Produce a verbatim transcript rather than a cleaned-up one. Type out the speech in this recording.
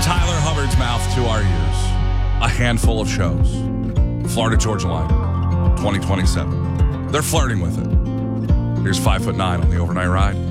Tyler Hubbard's mouth to our ears. A handful of shows. Florida Georgia Line, twenty twenty-seven. They're flirting with it. Here's five foot nine on the overnight ride.